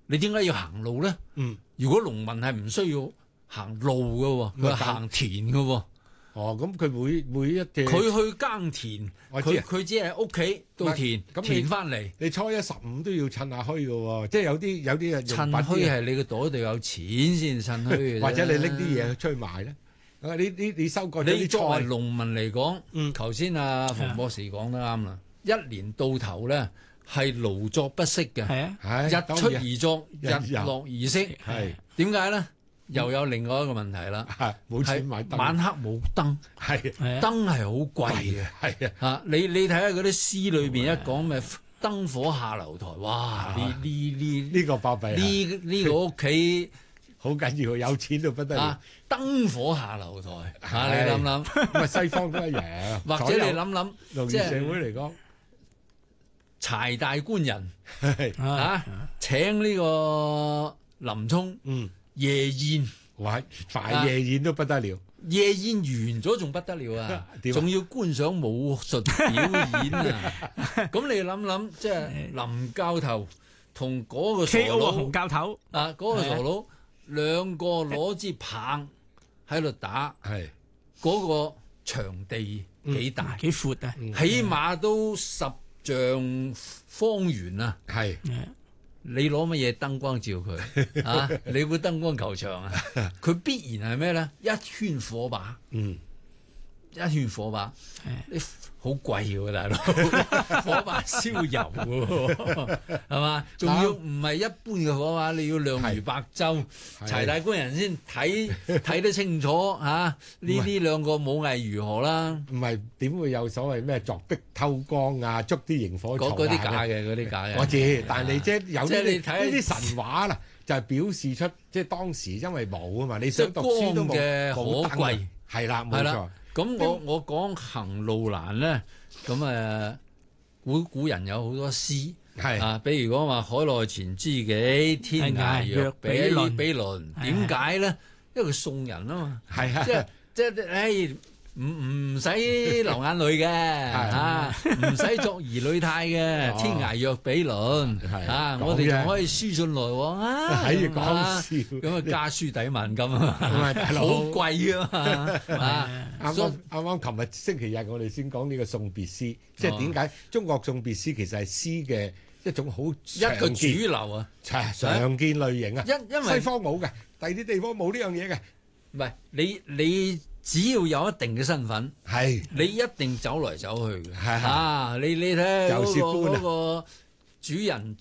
你點解要行路咧？如果農民係唔需要行路嘅，佢係行田嘅。 哦，咁佢每一隻佢去耕田，佢只係屋企到田翻嚟。 你初一15都要趁下墟嘅喎，即係有啲人趁墟係你個袋度有錢先趁墟， 或者你拎啲嘢出去賣咧。你收割咗啲菜， 你作為農民嚟講，頭先阿馮博士講得啱啦。一年到頭咧係勞作不息嘅，日出而作，日落而息。 係點解咧？又有另外一個問題啦， 冇錢買燈， 晚黑冇燈，燈係好貴嘅， 係啊， 你睇下嗰啲詩裏邊一講咩燈火下樓台，哇！呢個巴閉， 呢個屋企好緊要，有錢到不得了。 燈火下樓台，你諗諗， 咁啊西方都一樣， 或者你諗諗， 農業社會嚟講， 柴大官人請呢個林沖。夜宴， 哇！大夜宴都不得了， 夜宴完咗仲不得了啊！仲要觀賞武術表演啊！咁你諗諗，即係林教頭同嗰個傻佬洪教頭嗰個傻佬兩個攞支棒喺度打，嗰個場地幾大幾闊啊？ 起碼都10丈方圓啊！係。你攞乜嘢燈光照佢啊？你估燈光球場啊？佢必然係咩咧？一圈火把，一圈火把，你好貴喎，大佬！火把燒油喎，係嘛？仲要唔係一般嘅火把，你要亮如白晝，柴大官人先睇得清楚嚇。呢啲兩個武藝如何啦？ 唔係點會有所謂咩鑿壁偷光啊？捉啲螢火蟲嗰啲假嘅，嗰啲假嘅。 我知，但係你即係有你睇呢啲神話啦，就係表示出即係當時因為冇啊嘛，你想讀書都冇嘅可貴， 係啦，冇錯。 咁我講行路難咧，咁古人有好多詩，比如講話海內存知己，天涯若比鄰。點解咧？因為佢送人啊嘛，即係唔使流眼淚嘅，唔使作兒女態嘅，天涯若比鄰，我哋仲可以書信來往啊！ 講笑咁啊，家書抵萬金啊，好貴啊嘛！ 啱啱琴日星期日我哋先講呢個送別詩，即係點解中國送別詩其實係詩嘅一種好一個主流啊， 常見類型啊， 因為西方冇嘅，第啲地方冇呢樣嘢嘅。 唔係你只要有一定嘅身份，你一定走來走去嘅。你睇嗰個主人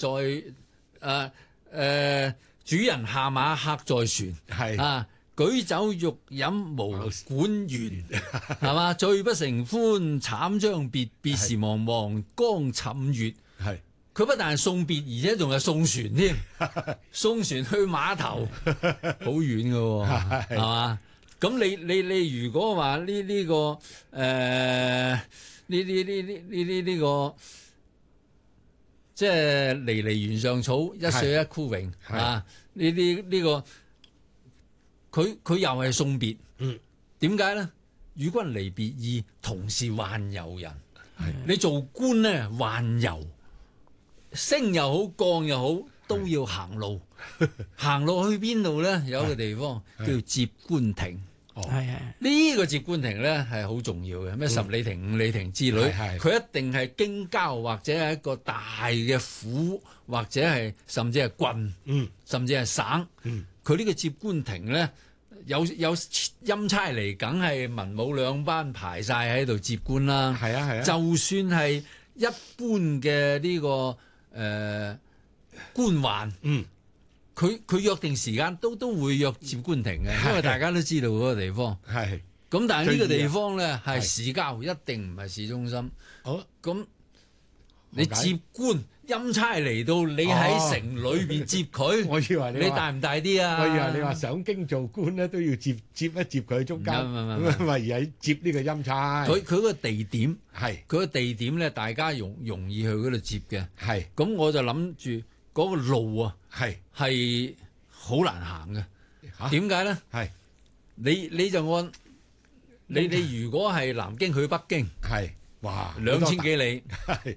主人下馬客在船，舉酒欲飲無管弦，係嘛？醉不成歡慘將別，別時茫茫江浸月。佢不但係送別，而且仲係送船添，送船去碼頭，好遠嘅，係嘛？咁你如果話呢個即係離離原上草，一歲一枯榮啊！呢個佢又係送別，點解咧？與君離別意，同是宦遊人。你做官咧，宦遊。升又好，降又好，都要行路。行路去邊度咧？有一個地方叫接官亭。呢個接官亭咧係好重要嘅，咩10里亭、5里亭之類，佢一定係京郊或者係一個大嘅府，或者係甚至係郡，甚至係省。佢呢個接官亭咧，有欽差嚟，梗係文武兩班排晒喺度接官啦。就算係一般嘅呢個官宦，佢約定時間都會約接官亭嘅，因為大家都知道嗰個地方。咁但係呢個地方咧係市郊，一定唔係市中心。咁你接官欽差嚟到，你喺城裏邊接佢， 我以為你大唔大啲啊？ 我以為你話上京做官咧都要接一接佢中間，咁咪而係接呢個欽差。 佢個地點佢個地點咧，大家容易去嗰度接嘅。咁我就諗住嗰個路啊，係好難行嘅。點解咧？你就按你如果係南京去北京， 哇 2000幾里，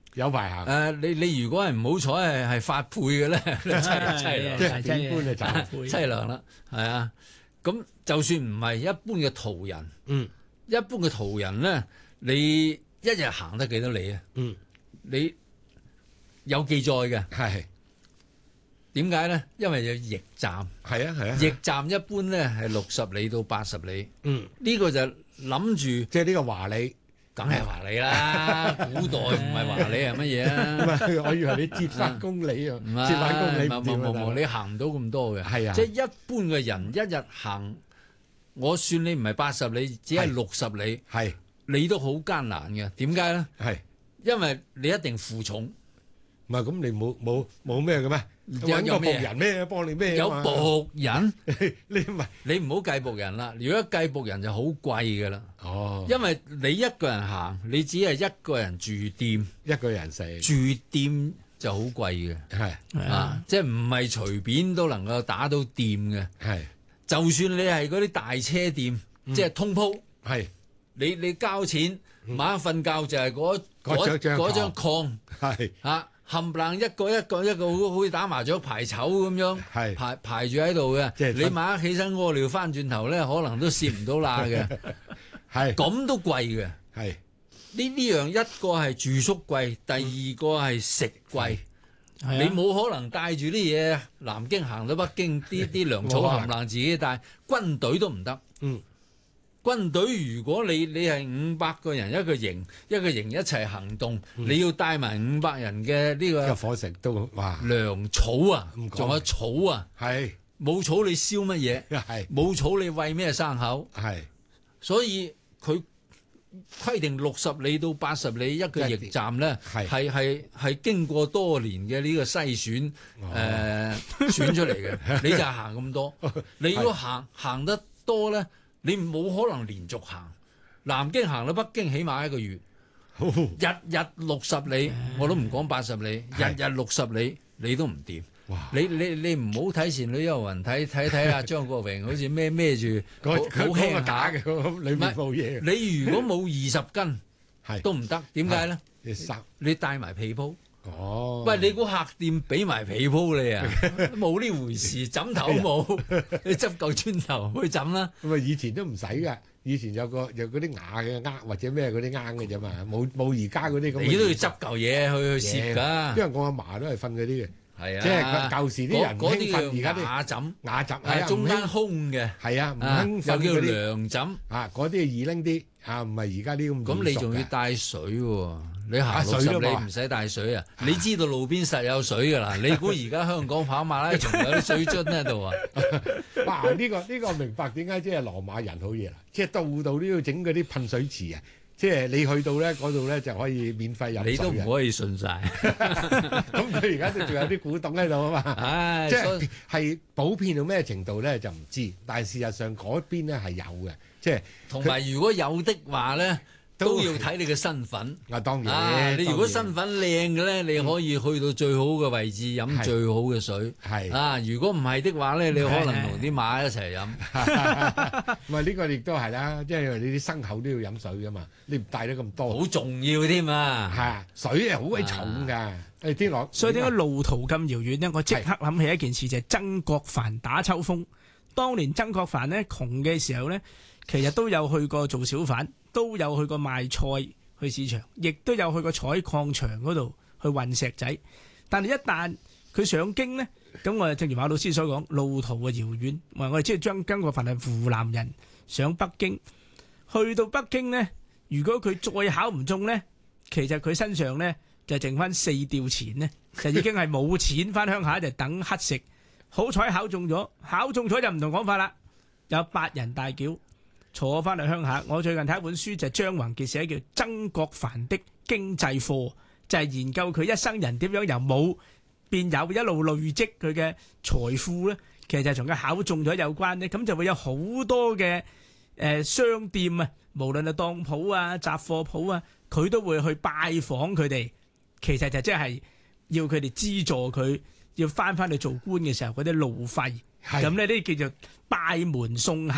有排行。 你如果係唔好彩係發配嘅咧，凄涼， 即係點般就凄涼啦，係啊。咁就算唔係一般嘅途人，一般嘅途人咧，你一日行得幾多里啊？你有記載嘅， 係點解咧？因為有驛站， 係啊， 驛站一般咧係60里到80里，呢個就諗住即係呢個華里。 梗係華里啦，古代唔係華里係乜嘢啊？ 唔係，我以為你折返公里啊，折返公里唔掂啊， 你行唔到咁多嘅。 係啊， 即係一般嘅人一日行，我算你唔係80里，只係60里， 係你都好艱難嘅。點解咧？ 係因為你一定負重。 唔係咁，你冇咩嘅咩？揾個僕人咩幫你咩？ 有僕人， 你唔係你唔好計僕人啦。如果計僕人就好貴㗎啦。 哦， 因為你一個人行，你只係一個人住店， 一個人食住店就好貴嘅。 係啊，即係唔係隨便都能夠打到店嘅。 係， 就算你係嗰啲大車店，即係通鋪， 係你交錢晚瞓覺就係嗰張炕， 係啊。冚唪唥一個好似打麻雀排籌咁樣，排住喺度嘅。你晚黑起身屙尿翻轉頭咧，可能都攝唔到罅嘅。 係咁都貴嘅。 係呢樣一個係住宿貴，第二個係食貴。你冇可能帶住啲嘢南京行到北京，啲糧草冚唪唥自己帶，軍隊都唔得。軍隊如果你係500個人一個營一齊行動，你要帶埋500人嘅呢個伙食都哇糧草啊，仲有草啊， 係冇草你燒乜嘢？ 係冇草你餵咩牲口？ 係， 所以佢規定60里到80里一個驛站咧，係經過多年嘅呢個篩選選出嚟嘅，你就行咁多。你如果行得多咧，你冇可能連續行，南京行到北京起碼1個月，日日60里，我都唔講80里，日日60里你都唔掂。你唔好睇倩女幽魂，睇阿張國榮好似孭住好輕假嘅，裏面冇嘢。 你如果冇20斤都唔得，點解咧？你帶埋被鋪。 哦， 喂，你估客店俾埋被鋪你啊？冇呢回事，枕頭冇，你執嚿磚頭去枕啦。 咁啊，以前都唔使㗎，以前有嗰啲瓦嘅罌或者咩嗰啲罌嘅啫嘛，冇而家嗰啲咁。 你都要執嚿嘢去攝㗎。 因為我阿嫲都係瞓嗰啲嘅， 係啊， 即係舊時啲人唔興瞓，而家啲瓦枕係中間空嘅， 係啊，唔興瞓又叫嗰啲涼枕啊，嗰啲係易拎啲啊，唔係而家啲咁。 咁你仲要帶水喎？你行60里唔使帶水啊？你知道路邊實有水㗎啦。你估而家香港跑馬拉松有啲水樽喺度啊？ 哇！呢個明白點解即係羅馬人好嘢啦，即係度都要整嗰啲噴水池啊！即係你去到咧嗰度咧就可以免費飲水。 你都唔可以信晒。 咁佢而家都仲有啲古董喺度啊嘛。即係普遍到咩程度咧就唔知，但係事實上嗰邊咧係有嘅。即係同埋如果有的話咧，都要睇你嘅身份。 當然， 你如果身份靚嘅咧，你可以去到最好嘅位置飲最好嘅水。如果唔係的話咧，你可能同啲馬一齊飲。 唔係呢個亦都係啦，即係你啲牲口都要飲水噶嘛，你唔帶得咁多， 好重要添啊！ 水係好鬼重㗎。 所以點解路途咁遙遠呢？我即刻諗起一件事，就係曾國藩打秋風。當年曾國藩呢窮嘅時候呢，其實都有去過做小販，都有去過賣菜去市場，亦都有去過採礦場嗰度去運石仔。但係一旦佢上京呢，咁我哋正如馬老師所講，路途嘅遙遠。我哋知道曾國藩係湖南人，上北京，去到北京呢，如果佢再考唔中呢，其實佢身上呢就剩翻4吊錢呢，就已經係冇錢翻鄉下就等乞食。好彩考中咗就唔同講法啦，有8人大轎坐翻嚟鄉下。我最近睇一本書就係張宏傑寫叫《曾國藩的經濟課》，就係研究佢一生人點樣由冇變有，一路累積佢嘅財富咧。其實就係同佢考中咗有關咧，咁就會有好多嘅商店啊，無論係當鋪啊、雜貨鋪啊，佢都會去拜訪佢哋。其實就即係要佢哋資助佢。要翻去做官嘅時候嗰啲路費，咁呢啲叫做拜門送客，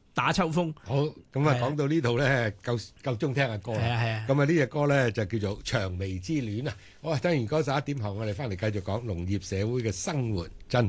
打秋風。 好，咁啊講到呢度咧，夠鐘聽下歌啦。 係啊。 咁啊呢隻歌咧就叫做《薔薇之戀》啊。好啊，聽完歌11點後，我哋翻嚟繼續講農業社會嘅生活真。